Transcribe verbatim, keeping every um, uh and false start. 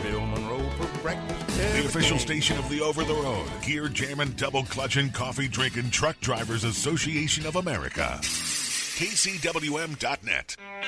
Bill Monroe for breakfast. The official station of the over-the-road, gear jamming, double clutching, coffee drinking Truck Drivers Association of America. K C W M dot net.